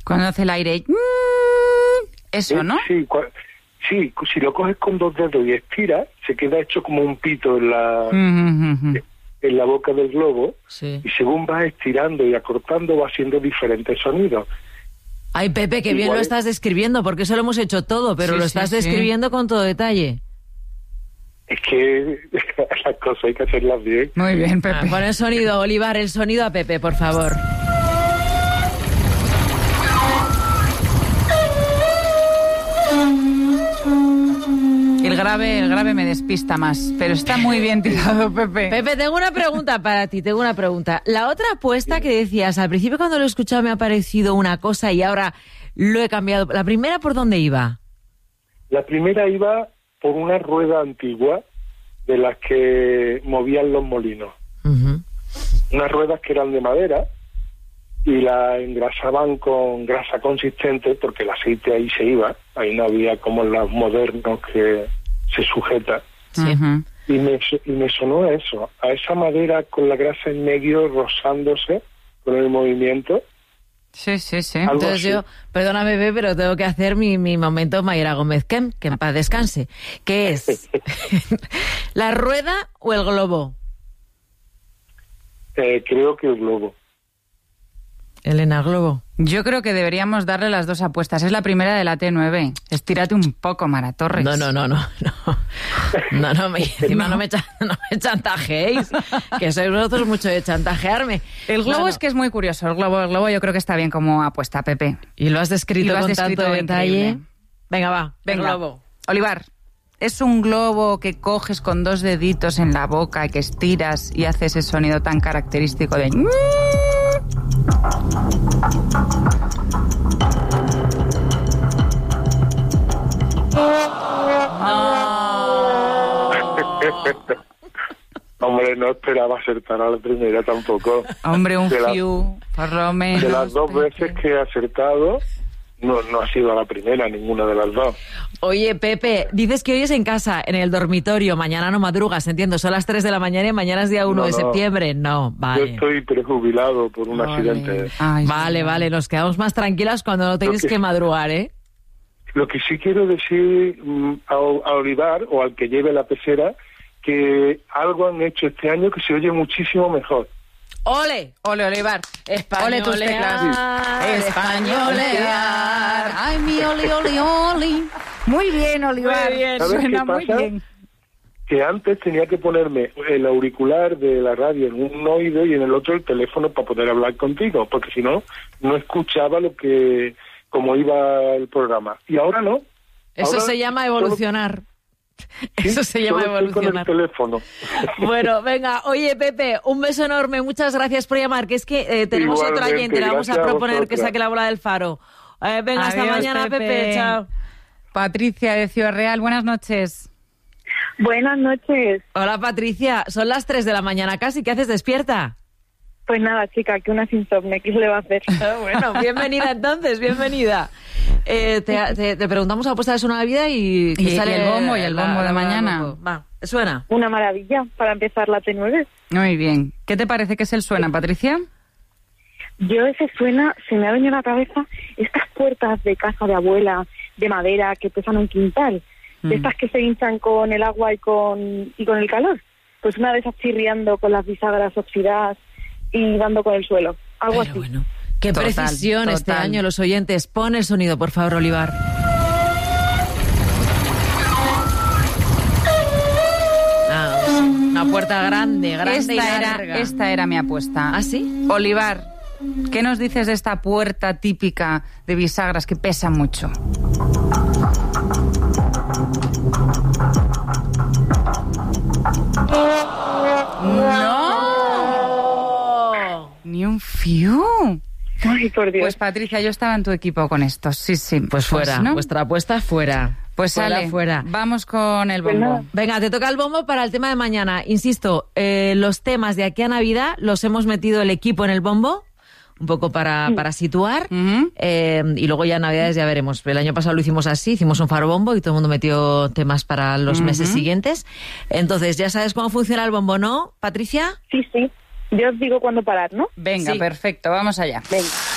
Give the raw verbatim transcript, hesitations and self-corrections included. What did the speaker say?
Cuando hace el aire... Eso, ¿no? Sí, cua- sí, si lo coges con dos dedos y estiras, se queda hecho como un pito en la, Uh-huh. en la boca del globo, Sí. y según vas estirando y acortando va haciendo diferentes sonidos. Ay, Pepe, qué bien Igual lo es- estás describiendo, porque eso lo hemos hecho todo, pero Sí, lo sí, estás sí. describiendo con todo detalle. Es que las cosas hay que hacerlas bien. Muy bien, Pepe. Ah, pon el sonido, Olivar, el sonido a Pepe, por favor. El grave, el grave me despista más, pero está muy bien tirado, Pepe. Pepe, tengo una pregunta para ti, tengo una pregunta. La otra apuesta que decías, al principio cuando lo he escuchado me ha parecido una cosa y ahora lo he cambiado. ¿La primera por dónde iba? La primera iba por una rueda antigua de las que movían los molinos. Ujú. Unas ruedas que eran de madera y la engrasaban con grasa consistente porque el aceite ahí se iba, ahí no había como los modernos que se sujeta. Sí. Ujú. Y me, y me sonó a eso, a esa madera con la grasa en medio rozándose con el movimiento. Sí, sí, sí. Algo Entonces así. yo, perdóname, Pepe, pero tengo que hacer mi, mi momento Mayra Gómez Kem, que en paz descanse. ¿Qué es? ¿La rueda o el globo? Eh, creo que el globo. Elena, globo. Yo creo que deberíamos darle las dos apuestas. Es la primera de la T nueve. Estírate un poco, Mara Torres. No, no, no, no, no. No, no, me, encima no me, cha- no me chantajeéis, que sois vosotros mucho de chantajearme. El globo No, no. es que es muy curioso. El globo, el globo yo creo que está bien como apuesta, Pepe. Y lo has descrito Y lo has con descrito tanto detalle. increíble. Venga, va, Venga, el globo. Olivar, es un globo que coges con dos deditos en la boca y que estiras y hace ese sonido tan característico de... Hombre, no esperaba acertar a la primera tampoco. Hombre, un De la- fiu, por lo menos. De las dos Pepe. veces que he acertado, no, no ha sido la primera, ninguna de las dos. Oye, Pepe, dices que hoy es en casa, en el dormitorio, mañana no madrugas, entiendo, son las tres de la mañana y mañana es día uno No, de no. septiembre. No, Yo vale. estoy prejubilado por un Ole. accidente. Ay, Vale, sí. vale, nos quedamos más tranquilas cuando no tienes que- que madrugar, ¿eh? Lo que sí quiero decir mm, a, a Olivar, o al que lleve la pecera, que algo han hecho este año que se oye muchísimo mejor. ¡Ole! Ole, Olivar. Ole tus teclas. Españolear, Españolear. Ay, mi oli, oli, oli. Muy bien, Olivar. Muy bien. ¿Sabes Suena qué muy pasa? bien. Que antes tenía que ponerme el auricular de la radio en un oído y en el otro el teléfono para poder hablar contigo, porque si no, no escuchaba lo que, como iba el programa. Y ahora no. Eso Ahora se llama solo- evolucionar. sí, Eso se llama solo estoy con evolucionar. el teléfono. Bueno, venga, oye, Pepe, un beso enorme, muchas gracias por llamar, que es que eh, tenemos otro Igualmente, oyente, le vamos a gracias a proponer que vosotras. saque la bola del faro. Eh, venga, hasta Adiós, mañana, Pepe, chao. Patricia de Ciudad Real, buenas noches. Buenas noches. Hola, Patricia, son las tres de la mañana casi, ¿qué haces despierta? Pues nada, chica, que una insomne, ¿qué se le va a hacer? Bueno, bienvenida entonces, bienvenida. Eh, te, te- te preguntamos apuesta de Suena la Vida y... Y- y el bombo, y el la- bombo de la- mañana. bombo. Va, suena. Una maravilla para empezar la T nueve. Muy bien. ¿Qué te parece que es el suena, Patricia? Yo ese suena, se me ha venido a la cabeza estas puertas de casa de abuela, de madera, que pesan un quintal. Mm. De estas que se hinchan con el agua y con, y con el calor. Pues una de esas chirriando con las bisagras oxidadas y dando con el suelo. Algo Pero así. bueno, qué Total, precisión este total. año, los oyentes. Pon el sonido, por favor, Olivar. Ah, una puerta grande, grande y Esta larga. era, esta era mi apuesta. ¿Ah, sí? Olivar, ¿qué nos dices de esta puerta típica de bisagras que pesa mucho? ¡No! Ni un fiu. Ay, por Dios. Pues Patricia, yo estaba en tu equipo con esto. Sí, sí. Pues fuera, ¿no? vuestra apuesta fuera. Pues fuera, sale. fuera. Vamos con el Pues bombo. nada. Venga, te toca el bombo para el tema de mañana. Insisto, eh, los temas de aquí a Navidad los hemos metido el equipo en el bombo, un poco para, para situar. Ujú. Eh, y luego ya Navidades ya veremos. El año pasado lo hicimos así, hicimos un faro bombo y todo el mundo metió temas para los Ujú. meses siguientes. Entonces, ¿ya sabes cómo funciona el bombo, no, Patricia? Sí, sí. Yo os digo cuándo parar, ¿no? Venga, Sí. perfecto, vamos allá. Venga.